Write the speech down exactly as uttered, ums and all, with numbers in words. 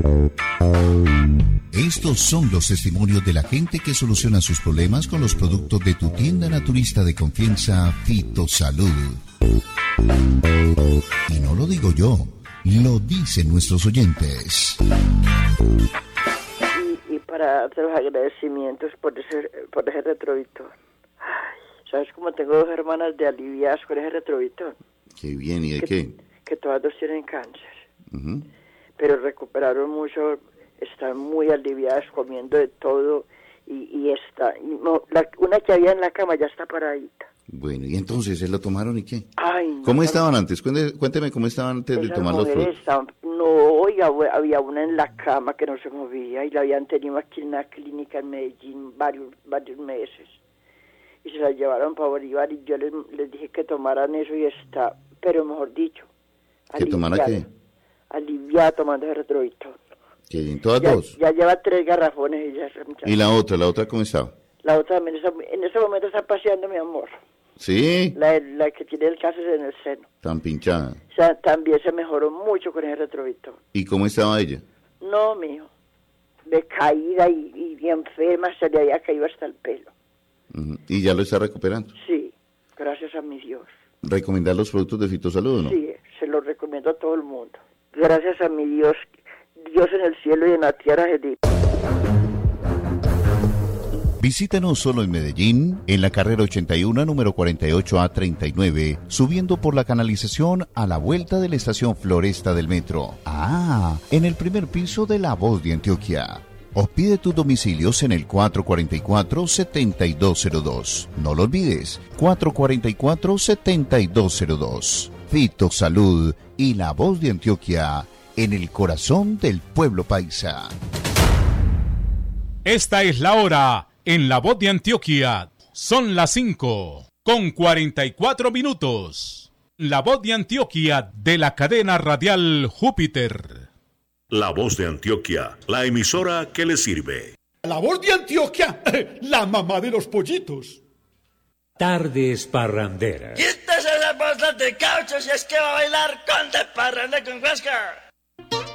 Estos son los testimonios de la gente que soluciona sus problemas con los productos de tu tienda naturista de confianza, Fitosalud. Y no lo digo yo, lo dicen nuestros oyentes. Y, y para hacer los agradecimientos por ese, por ese retrovisor. ¿Sabes cómo tengo dos hermanas de aliviadas con ese retrovisor? Qué bien, ¿y de que, qué? Que todas dos tienen cáncer. Uh-huh. Pero recuperaron mucho, están muy aliviadas comiendo de todo y, y está, y no, la, una que había en la cama ya está paradita. Bueno, y entonces, ¿se lo tomaron y qué? Ay, no, ¿Cómo no, estaban antes? Cuénteme, cuénteme cómo estaban antes de tomar los frutos. Estaban, no, oiga, había una en la cama que no se movía y la habían tenido aquí en una clínica en Medellín varios, varios meses. Y se la llevaron para Bolívar y yo les, les dije que tomaran eso y está, pero mejor dicho, ¿Que tomara qué? Aliviada tomando el retrovisor. ¿Que en todas ya, dos? Ya lleva tres garrafones y ya se ¿Y la otra? ¿La otra cómo estaba? La otra también está, en ese momento está paseando, mi amor. ¿Sí? La, la que tiene el cáncer en el seno. Tan pinchada. O sea, también se mejoró mucho con el retrovisor. ¿Y cómo estaba ella? No, mijo. De caída y, y enferma, se le había caído hasta el pelo. Uh-huh. ¿Y ya lo está recuperando? Sí, gracias a mi Dios. ¿Recomendar los productos de Fitosalud o no? Sí, se los recomiendo a todo el mundo. Gracias a mi Dios, Dios en el cielo y en la tierra. Visítanos solo en Medellín, en la carrera ochenta y uno, número cuarenta y ocho A treinta y nueve, subiendo por la canalización a la vuelta de la estación Floresta del metro. Ah, en el primer piso de La Voz de Antioquia. O pide tus domicilios en el cuatro cuatro cuatro, siete dos cero dos. No lo olvides, cuatro cuatro cuatro, siete dos cero dos. Fitosalud y La Voz de Antioquia, en el corazón del pueblo paisa. Esta es la hora en La Voz de Antioquia. Son las cinco con cuarenta y cuatro minutos. La Voz de Antioquia de la cadena radial Júpiter. La Voz de Antioquia, la emisora que le sirve. La Voz de Antioquia, la mamá de los pollitos. Tardes parranderas. Quítese la bolsa de caucho si es que va a bailar con de parranda con Huáscar.